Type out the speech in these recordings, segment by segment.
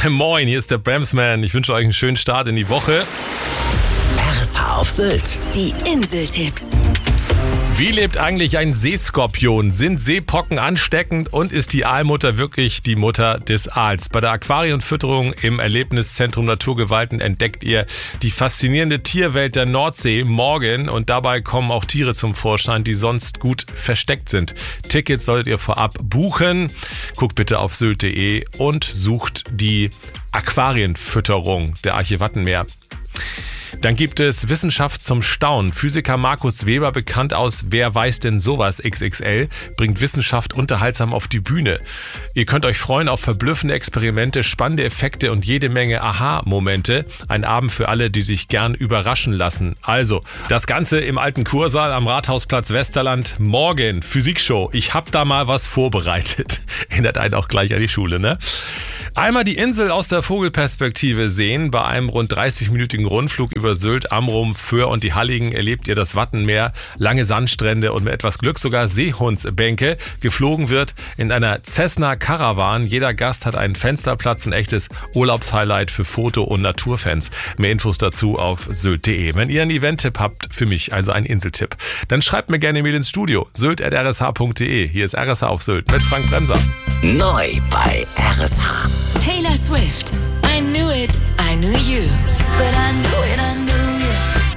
Moin, hier ist der Bramsman. Ich wünsche euch einen schönen Start in die Woche. RSH auf Sylt. Die Inseltipps. Wie lebt eigentlich ein Seeskorpion? Sind Seepocken ansteckend und ist die Aalmutter wirklich die Mutter des Aals? Bei der Aquarienfütterung im Erlebniszentrum Naturgewalten entdeckt ihr die faszinierende Tierwelt der Nordsee morgen und dabei kommen auch Tiere zum Vorschein, die sonst gut versteckt sind. Tickets solltet ihr vorab buchen. Guckt bitte auf sylt.de und sucht die Aquarienfütterung der Arche Wattenmeer. Dann gibt es Wissenschaft zum Staunen. Physiker Markus Weber, bekannt aus Wer weiß denn sowas XXL, bringt Wissenschaft unterhaltsam auf die Bühne. Ihr könnt euch freuen auf verblüffende Experimente, spannende Effekte und jede Menge Aha-Momente. Ein Abend für alle, die sich gern überraschen lassen. Also, das Ganze im alten Kursaal am Rathausplatz Westerland. Morgen, Physikshow. Ich hab da mal was vorbereitet. Erinnert einen auch gleich an die Schule, ne? Einmal die Insel aus der Vogelperspektive sehen. Bei einem rund 30-minütigen Rundflug über Sylt, Amrum, Föhr und die Halligen erlebt ihr das Wattenmeer, lange Sandstrände und mit etwas Glück sogar Seehundsbänke. Geflogen wird in einer Cessna Caravan. Jeder Gast hat einen Fensterplatz, ein echtes Urlaubshighlight für Foto- und Naturfans. Mehr Infos dazu auf sylt.de. Wenn ihr einen Event-Tipp habt für mich, also einen Inseltipp, dann schreibt mir gerne Mail ins Studio. sylt@rsh.de. Hier ist RSH auf Sylt mit Frank Bremser. Neu bei RSH. Taylor Swift. I knew it, I knew you. But I knew it, I knew you.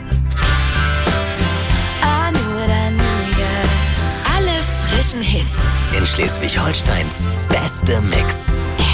I knew it, I knew you. Alle frischen Hits. In Schleswig-Holsteins beste Mix.